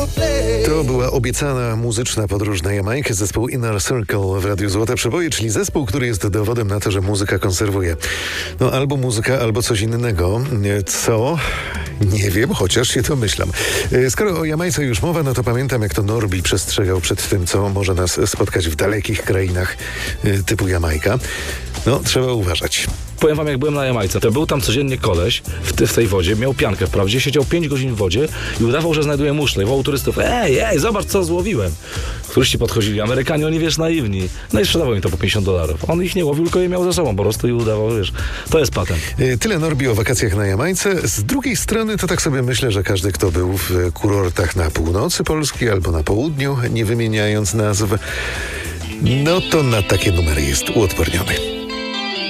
To była obiecana muzyczna podróż na Jamajkę, zespół Inner Circle w Radiu Złote Przeboje, czyli zespół, który jest dowodem na to, że muzyka konserwuje. No albo muzyka, albo coś innego. Co? Nie wiem, chociaż się domyślam. Skoro o Jamajce już mowa, no to pamiętam, jak to Norbi przestrzegał przed tym, co może nas spotkać w dalekich krainach typu Jamajka. No, trzeba uważać. Powiem wam, jak byłem na Jamajce, to był tam codziennie koleś w tej wodzie, miał piankę wprawdzie, siedział 5 godzin w wodzie i udawał, że znajduje muszle. I wołał turystów: ej, zobacz, co złowiłem. Turyści podchodzili, Amerykanie, oni, wiesz, naiwni. No i sprzedawał im to po $50. On ich nie łowił, tylko je miał ze sobą po prostu i udawał, wiesz. To jest patent. Tyle Norbi o wakacjach na Jamajce. Z drugiej strony to tak sobie myślę, że każdy, kto był w kurortach na północy Polski albo na południu, nie wymieniając nazw, no to na takie numery jest uodporniony.